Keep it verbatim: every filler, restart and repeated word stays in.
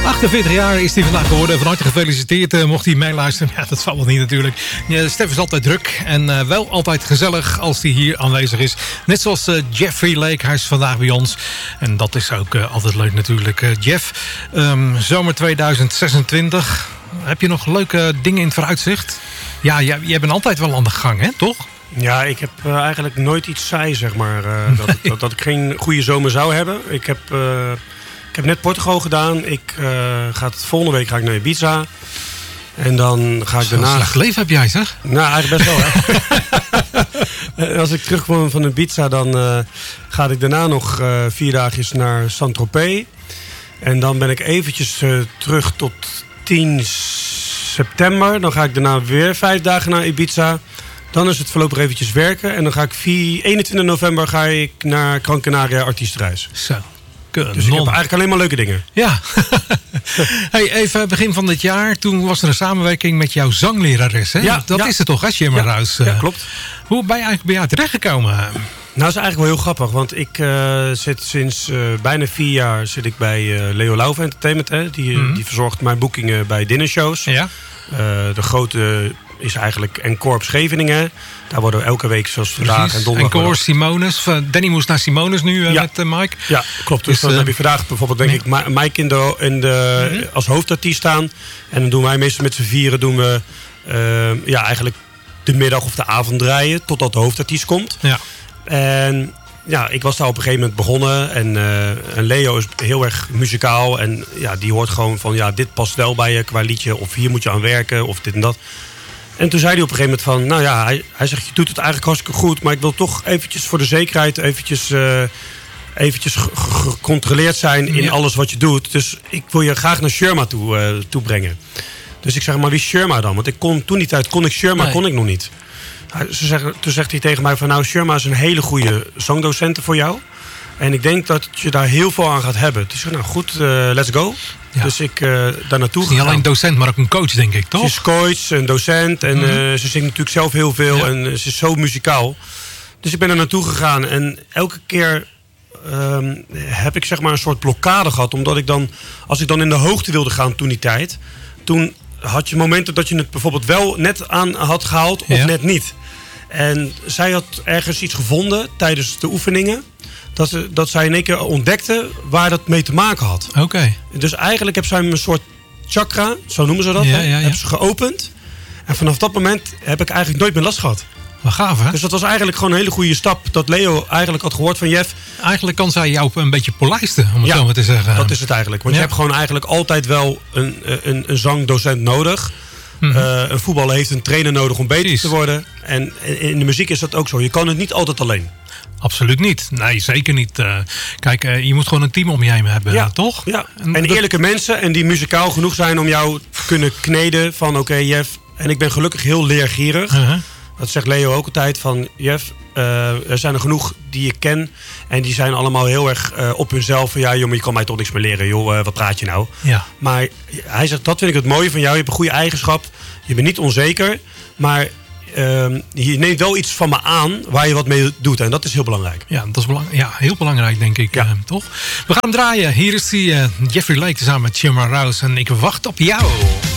achtenveertig jaar is hij vandaag geworden. Van harte gefeliciteerd. Uh, mocht hij meeluisteren. Ja, dat zal wel niet natuurlijk. Ja, Stef is altijd druk. En uh, wel altijd gezellig als hij hier aanwezig is. Net zoals uh, Jeffrey Lake. Hij is vandaag bij ons. En dat is ook uh, altijd leuk natuurlijk. Uh, Jeff, um, zomer tweeduizend zesentwintig. Heb je nog leuke dingen in het vooruitzicht? Ja, jij, jij bent altijd wel aan de gang, hè? Toch? Ja, ik heb uh, eigenlijk nooit iets saai, zeg maar. Uh, nee. dat, dat, dat ik geen goede zomer zou hebben. Ik heb... Uh, Ik heb net Portugal gedaan. Ik uh, ga het, volgende week ga ik naar Ibiza. En dan ga ik daarna... Een slecht leven heb jij, zeg? Nou, eigenlijk best wel, hè. Als ik terugkom van Ibiza, dan uh, ga ik daarna nog uh, vier dagjes naar Saint-Tropez. En dan ben ik eventjes uh, terug tot tien september. Dan ga ik daarna weer vijf dagen naar Ibiza. Dan is het voorlopig eventjes werken. En dan ga ik eenentwintig november ga ik naar Gran Canaria artiestenreis. Zo. Dus ik heb eigenlijk alleen maar leuke dingen. Ja. Hey, even begin van dit jaar. Toen was er een samenwerking met jouw zanglerares. Hè? Ja, dat ja. is het toch, hè, Shimmer ja, Rouse? Ja, klopt. Hoe ben je eigenlijk bij jou terechtgekomen? Nou, dat is eigenlijk wel heel grappig. Want ik uh, zit sinds uh, bijna vier jaar zit ik bij uh, Leo Lauwe Entertainment. Hè? Die, mm-hmm. die verzorgt mijn boekingen bij dinnershows. Ja. Uh, de grote is eigenlijk Encore op Scheveningen. Daar worden we elke week, zoals vandaag Precies. en donderdag... Encore, Simonis. Danny moest naar Simonis nu uh, ja. met uh, Mike. Ja, klopt. Dus, dus dan uh, heb je vandaag bijvoorbeeld, denk nee. ik, Mike in de, in de, mm-hmm. als hoofdartiest staan. En dan doen wij meestal met z'n vieren doen we uh, ja, eigenlijk de middag of de avond draaien, totdat de hoofdartiest komt. Ja. En ja, ik was daar op een gegeven moment begonnen. En, uh, en Leo is heel erg muzikaal. En ja, die hoort gewoon van, ja, dit past wel bij je qua liedje. Of hier moet je aan werken, of dit en dat. En toen zei hij op een gegeven moment van... Nou ja, hij, hij zegt, je doet het eigenlijk hartstikke goed... maar ik wil toch eventjes voor de zekerheid... eventjes, uh, eventjes gecontroleerd zijn in ja. alles wat je doet. Dus ik wil je graag naar Sherma toe, uh, toe brengen. Dus ik zeg, maar wie is Sherma dan? Want ik kon, toen die tijd kon ik Sherma nee. kon ik nog niet. Ze zeggen, toen zegt hij tegen mij van... Nou, Sherma is een hele goede zangdocenten voor jou. En ik denk dat je daar heel veel aan gaat hebben. Dus ik zeg, nou goed, uh, let's go. Ja. Dus ik uh, daar naartoe gegaan. Niet alleen docent, maar ook een coach, denk ik, toch? Ze is coach, een docent. En mm-hmm. uh, ze zingt natuurlijk zelf heel veel. Ja. En uh, ze is zo muzikaal. Dus ik ben er naartoe gegaan. En elke keer um, heb ik zeg maar een soort blokkade gehad. Omdat ik dan, als ik dan in de hoogte wilde gaan toen die tijd... Toen had je momenten dat je het bijvoorbeeld wel net aan had gehaald of ja. net niet. En zij had ergens iets gevonden tijdens de oefeningen... Dat, ze, dat zij in één keer ontdekte waar dat mee te maken had. Oké. Okay. Dus eigenlijk heb zij een soort chakra, zo noemen ze dat, ja, ja, ja. heb ze geopend. En vanaf dat moment heb ik eigenlijk nooit meer last gehad. Wat gaaf, hè? Dus dat was eigenlijk gewoon een hele goede stap. Dat Leo eigenlijk had gehoord van Jeff. Eigenlijk kan zij jou een beetje polijsten, om het ja, zo maar te zeggen. Dat is het eigenlijk. Want ja. je hebt gewoon eigenlijk altijd wel een, een, een zangdocent nodig. Mm-hmm. Uh, een voetballer heeft een trainer nodig om beter Precies. te worden. En in de muziek is dat ook zo. Je kan het niet altijd alleen. Absoluut niet. Nee, zeker niet. Uh, kijk, uh, je moet gewoon een team om je heen hebben, ja, toch? Ja, en, en eerlijke dat... mensen en die muzikaal genoeg zijn om jou te kunnen kneden van oké, okay, Jeff. En ik ben gelukkig heel leergierig. Uh-huh. Dat zegt Leo ook altijd van Jeff, uh, er zijn er genoeg die ik ken. En die zijn allemaal heel erg uh, op hunzelf. Van ja, joh, maar je kan mij toch niks meer leren. Joh, uh, wat praat je nou? Ja. Maar hij zegt, dat vind ik het mooie van jou. Je hebt een goede eigenschap. Je bent niet onzeker. Maar... Uh, je neemt wel iets van me aan waar je wat mee doet. En dat is heel belangrijk. Ja, dat is belang- ja heel belangrijk, denk ik. Ja. Uh, toch? We gaan hem draaien. Hier is die uh, Jeffrey Lake samen met Shimmer Rouse. En ik wacht op jou.